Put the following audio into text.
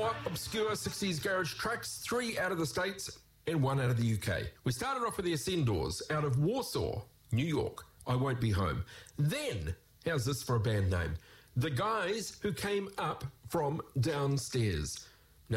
more obscure 60s garage tracks, 3 out of the States and 1 out of the UK. We started off with the Ascendors out of Warsaw, New York. I Won't Be Home. Then, how's this for a band name? The Guys Who Came Up From Downstairs.